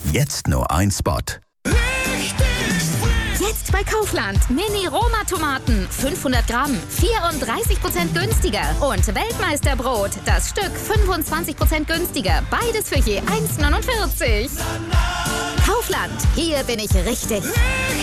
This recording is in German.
Jetzt nur ein Spot. Jetzt bei Kaufland. Mini-Roma-Tomaten. 500 Gramm. 34% günstiger. Und Weltmeisterbrot. Das Stück 25% günstiger. Beides für je 1,49. Kaufland. Hier bin ich richtig.